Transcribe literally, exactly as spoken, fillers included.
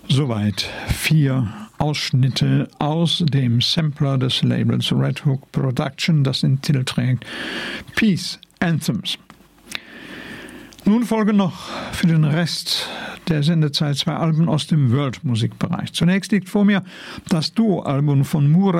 Soweit vier Ausschnitte aus dem Sampler des Labels Red Hook Production, das den Titel trägt Peace Anthems. Nun folgen noch für den Rest der Sendezeit zwei Alben aus dem World-Musikbereich. Zunächst liegt vor mir das Duo-Album von Murat